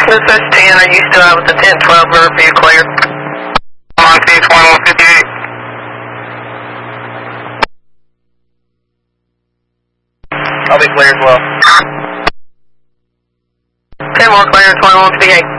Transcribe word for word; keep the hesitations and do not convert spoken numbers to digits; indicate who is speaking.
Speaker 1: This is ten. Are you still out with the ten twelve or are you clear?
Speaker 2: On T twenty-one fifty-eight.
Speaker 3: I'll be clear as well.
Speaker 1: ten more clear, twenty-one fifty-eight.